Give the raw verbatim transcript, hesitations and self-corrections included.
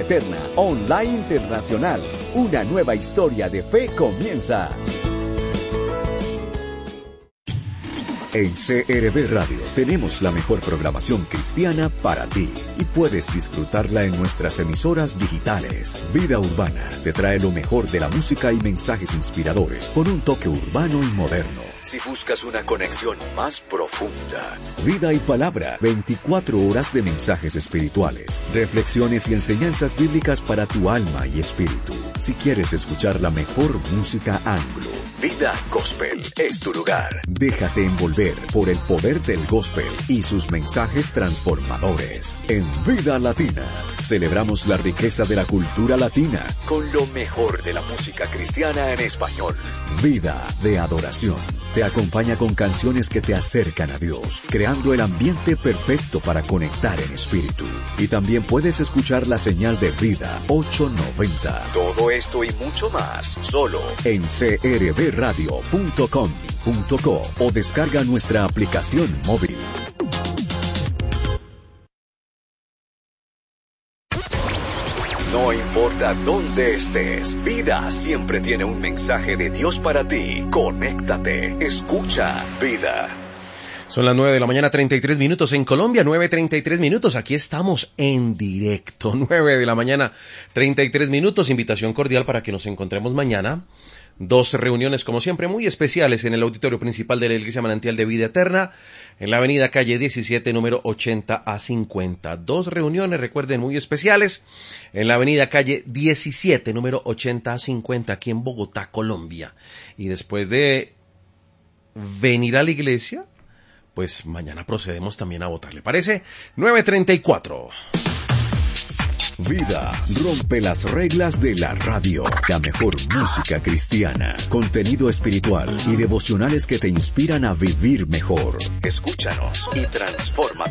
Eterna Online Internacional. Una nueva historia de fe comienza. En C R V Radio tenemos la mejor programación cristiana para ti y puedes disfrutarla en nuestras emisoras digitales. Vida Urbana te trae lo mejor de la música y mensajes inspiradores con un toque urbano y moderno. Si buscas una conexión más profunda, Vida y Palabra, veinticuatro horas de mensajes espirituales, reflexiones y enseñanzas bíblicas para tu alma y espíritu. Si quieres escuchar la mejor música anglo, Vida Gospel es tu lugar. Déjate envolver por el poder del gospel y sus mensajes transformadores. En Vida Latina, celebramos la riqueza de la cultura latina con lo mejor de la música cristiana en español. Vida de Adoración te acompaña con canciones que te acercan a Dios, creando el ambiente perfecto para conectar en espíritu. Y también puedes escuchar la señal de Vida ochocientos noventa. Todo esto y mucho más, solo en c r v radio punto com punto co o descarga nuestra aplicación móvil. No importa dónde estés, Vida siempre tiene un mensaje de Dios para ti. Conéctate, escucha Vida. Son las nueve de la mañana, treinta y tres minutos en Colombia, nueve treinta y tres minutos. Aquí estamos en directo, nueve de la mañana, treinta y tres minutos. Invitación cordial para que nos encontremos mañana. Dos reuniones, como siempre, muy especiales en el auditorio principal de la Iglesia Manantial de Vida Eterna, en la avenida calle diecisiete, número ochenta a cincuenta. Dos reuniones, recuerden, muy especiales, en la avenida calle diecisiete, número ochenta a cincuenta, aquí en Bogotá, Colombia. Y después de venir a la iglesia, pues mañana procedemos también a votar, ¿le parece? nueve treinta y cuatro. Vida rompe las reglas de la radio. La mejor música cristiana, contenido espiritual y devocionales que te inspiran a vivir mejor. Escúchanos y transforma